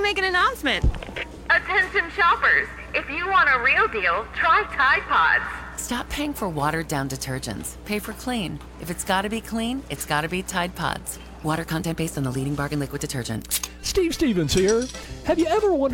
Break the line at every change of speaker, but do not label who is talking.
make an announcement.
Attention shoppers, if you want a real deal, try Tide Pods.
Stop paying for watered-down detergents. Pay for clean. If it's gotta be clean, it's gotta be Tide Pods. Water content based on the leading bargain liquid detergent.
Steve Stevens here. Have you ever wondered